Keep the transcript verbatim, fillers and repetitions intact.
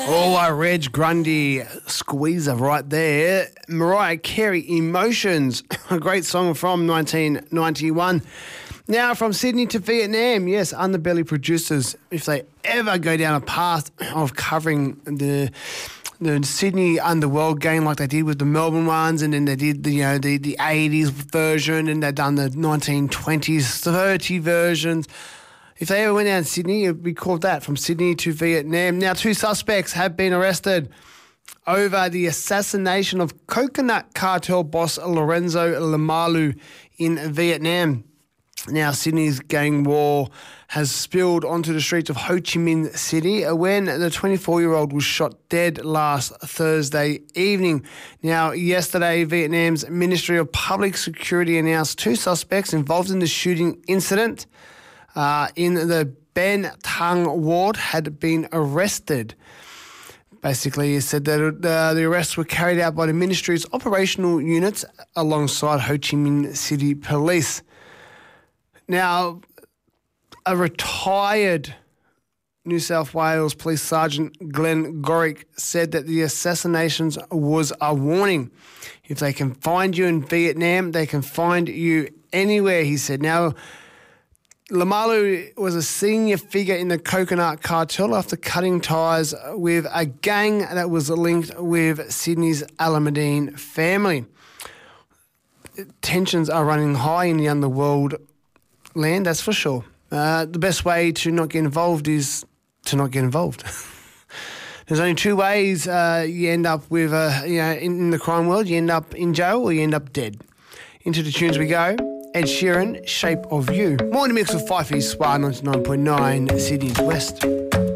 Oh, a Reg Grundy squeezer right there. Mariah Carey, Emotions, a great song from nineteen ninety-one. Now from Sydney to Vietnam, yes, Underbelly producers, if they ever go down a path of covering the the Sydney Underworld game like they did with the Melbourne ones, and then they did the, you know, the, the eighties version, and they've done the nineteen twenties, thirty versions. If they ever went down to Sydney, it would be called that, from Sydney to Vietnam. Now, two suspects have been arrested over the assassination of Coconut Cartel boss Lorenzo Lamalu in Vietnam. Now, Sydney's gang war has spilled onto the streets of Ho Chi Minh City when the twenty-four-year-old was shot dead last Thursday evening. Now, yesterday, Vietnam's Ministry of Public Security announced two suspects involved in the shooting incident uh, in the Ben Thang ward had been arrested. Basically, he said that uh, the arrests were carried out by the ministry's operational units alongside Ho Chi Minh City Police. Now, a retired New South Wales Police Sergeant Glenn Gorick said that the assassinations was a warning. If they can find you in Vietnam, they can find you anywhere, he said. Now, Lamalu was a senior figure in the Coconut Cartel after cutting ties with a gang that was linked with Sydney's Alameddine family. Tensions are running high in the underworld land, that's for sure. Uh, the best way to not get involved is to not get involved. There's only two ways uh, you end up with, uh, you know, in, in the crime world. You end up in jail or you end up dead. Into the tunes we go. Ed Sheeran, Shape of You. More in the mix with Fife East Spa ninety-nine point nine, Sydney's West.